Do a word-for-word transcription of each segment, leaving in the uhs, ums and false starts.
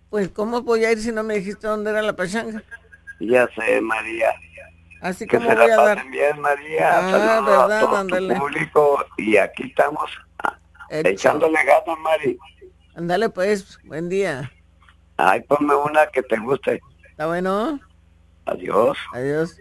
Pues, ¿cómo voy a ir si no me dijiste dónde era la pachanga? Ya sé, María. Así Que como se voy la a dar. pasen bien, María. Ah, Saludos a ¿verdad? todo tu Ándale. público y aquí estamos ah, Hecho. echándole ganas, Mari. Ándale, pues, buen día. Ay, ponme una que te guste. ¿Está bueno? Adiós. Adiós.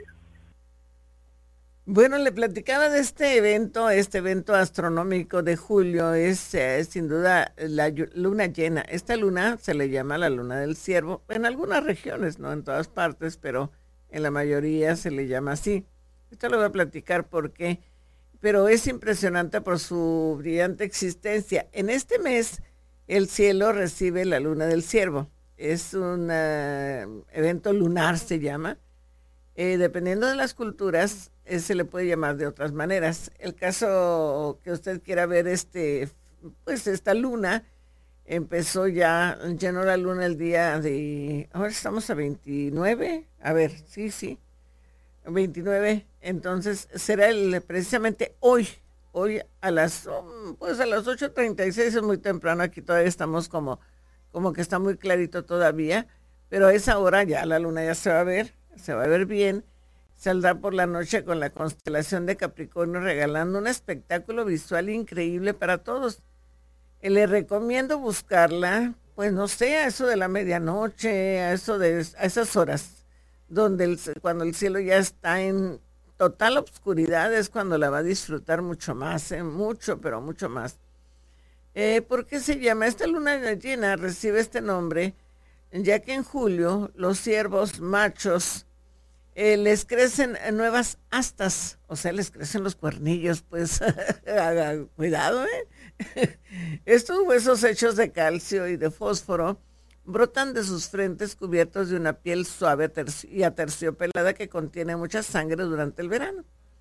Bueno, le platicaba de este evento, este evento astronómico de julio, es eh, sin duda la yu- luna llena. Esta luna se le llama la luna del ciervo, en algunas regiones, no en todas partes, pero en la mayoría se le llama así. Esto lo voy a platicar porque, pero es impresionante por su brillante existencia. En este mes, el cielo recibe la luna del ciervo. Es un eh, evento lunar, se llama. Eh, dependiendo de las culturas, eh, se le puede llamar de otras maneras. El caso que usted quiera ver, este, pues esta luna empezó ya, llenó la luna el día de, ahora estamos a veintinueve, a ver, sí, sí, veintinueve, entonces será el, precisamente hoy, hoy a las, um, pues a las ocho treinta y seis es muy temprano, aquí todavía estamos como, como que está muy clarito todavía, pero a esa hora ya la luna ya se va a ver, se va a ver bien, saldrá por la noche con la constelación de Capricornio regalando un espectáculo visual increíble para todos. Eh, Le recomiendo buscarla, pues no sé, a eso de la medianoche, a eso de a esas horas, donde el c- cuando el cielo ya está en total obscuridad es cuando la va a disfrutar mucho más, eh, mucho, pero mucho más. Eh, ¿por qué se llama? Esta luna llena recibe este nombre, ya que en julio los ciervos machos eh, les crecen eh, nuevas astas, o sea, les crecen los cuernillos, pues haga cuidado, ¿eh? Estos huesos hechos de calcio y de fósforo brotan de sus frentes cubiertos de una piel suave terci- y aterciopelada que contiene mucha sangre durante el verano.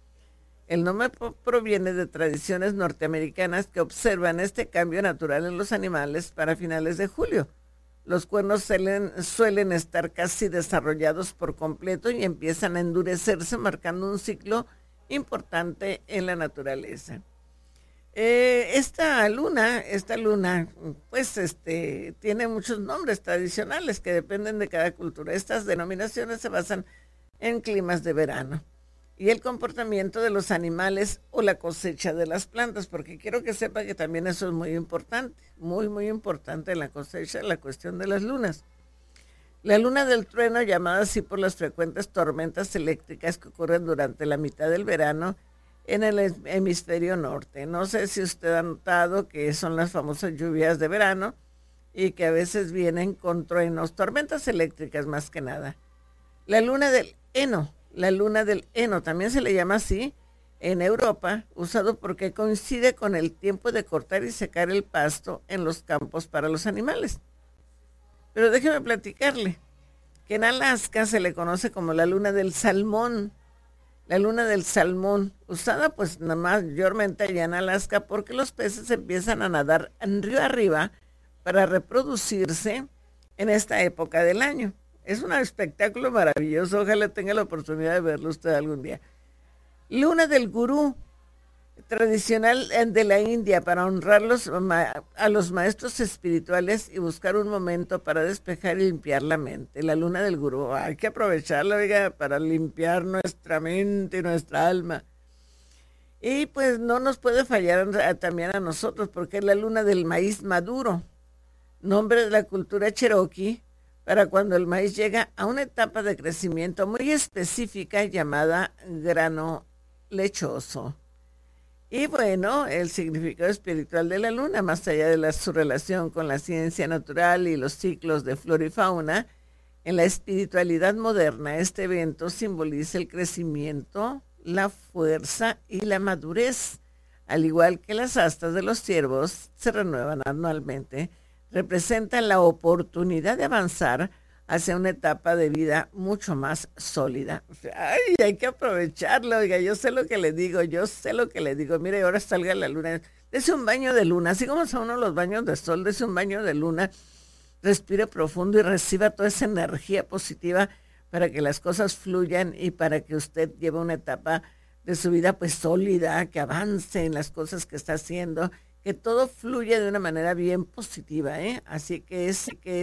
El nombre po- proviene de tradiciones norteamericanas que observan este cambio natural en los animales para finales de julio. Los cuernos suelen, suelen estar casi desarrollados por completo y empiezan a endurecerse, marcando un ciclo importante en la naturaleza. Eh, esta luna, esta luna, pues este, tiene muchos nombres tradicionales que dependen de cada cultura. Estas denominaciones se basan en climas de verano y el comportamiento de los animales o la cosecha de las plantas, porque quiero que sepa que también eso es muy importante, muy, muy importante en la cosecha, la cuestión de las lunas. La luna del trueno, llamada así por las frecuentes tormentas eléctricas que ocurren durante la mitad del verano en el hem- hemisferio norte. No sé si usted ha notado que son las famosas lluvias de verano y que a veces vienen con truenos, tormentas eléctricas más que nada. La luna del heno, la luna del heno, también se le llama así en Europa, usado porque coincide con el tiempo de cortar y secar el pasto en los campos para los animales. Pero déjeme platicarle que en Alaska se le conoce como la luna del salmón, la luna del salmón, usada pues nada más mayormente allá en Alaska porque los peces empiezan a nadar en río arriba para reproducirse en esta época del año. Es un espectáculo maravilloso, ojalá tenga la oportunidad de verlo usted algún día. Luna del gurú, tradicional eh, de la India para honrar los ma- a los maestros espirituales y buscar un momento para despejar y limpiar la mente. La luna del gurú, hay que aprovecharla, oiga, para limpiar nuestra mente y nuestra alma. Y pues no nos puede fallar a- también a nosotros, porque es la luna del maíz maduro, nombre de la cultura cherokee, para cuando el maíz llega a una etapa de crecimiento muy específica llamada grano lechoso. Y bueno, el significado espiritual de la luna, más allá de la, su relación con la ciencia natural y los ciclos de flora y fauna, en la espiritualidad moderna, este evento simboliza el crecimiento, la fuerza y la madurez. Al igual que las astas de los ciervos se renuevan anualmente, representan la oportunidad de avanzar hacia una etapa de vida mucho más sólida. Ay, hay que aprovecharlo, oiga, yo sé lo que le digo, yo sé lo que le digo. Mire, ahora salga la luna, dese un baño de luna, así como son uno los baños de sol, dese un baño de luna, respire profundo y reciba toda esa energía positiva para que las cosas fluyan y para que usted lleve una etapa de su vida pues sólida, que avance en las cosas que está haciendo, que todo fluya de una manera bien positiva, ¿eh? Así que es que